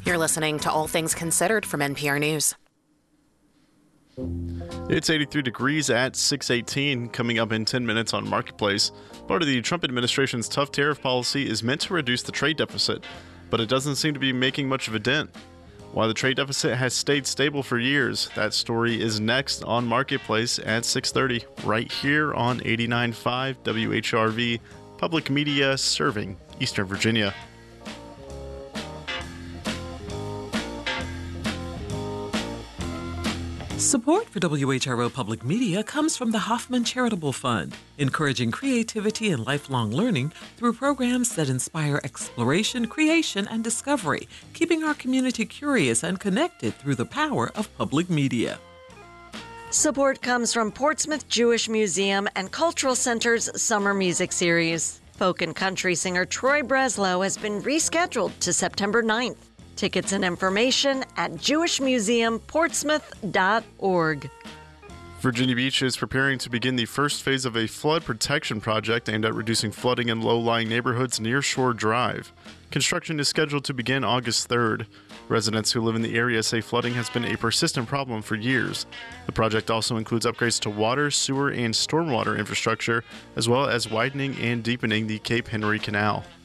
You're listening to All Things Considered from NPR News. It's 83 degrees at 6:18, coming up in 10 minutes on Marketplace. Part of the Trump administration's tough tariff policy is meant to reduce the trade deficit, but it doesn't seem to be making much of a dent. While the trade deficit has stayed stable for years, that story is next on Marketplace at 6:30, right here on 89.5 WHRV, public media serving Eastern Virginia. Support for WHRO Public Media comes from the Hoffman Charitable Fund, encouraging creativity and lifelong learning through programs that inspire exploration, creation, and discovery, keeping our community curious and connected through the power of public media. Support comes from Portsmouth Jewish Museum and Cultural Center's Summer Music Series. Folk and country singer Troy Breslow has been rescheduled to September 9th. Tickets and information at jewishmuseumportsmouth.org. Virginia Beach is preparing to begin the first phase of a flood protection project aimed at reducing flooding in low-lying neighborhoods near Shore Drive. Construction is scheduled to begin August 3rd. Residents who live in the area say flooding has been a persistent problem for years. The project also includes upgrades to water, sewer, and stormwater infrastructure, as well as widening and deepening the Cape Henry Canal.